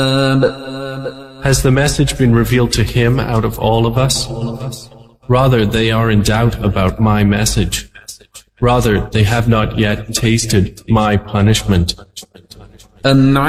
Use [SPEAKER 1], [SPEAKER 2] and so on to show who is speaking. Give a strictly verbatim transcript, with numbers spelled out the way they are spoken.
[SPEAKER 1] Has the message been revealed to him out of all of us? Rather, they are in doubt about my message. Rather, they have not yet tasted my punishment.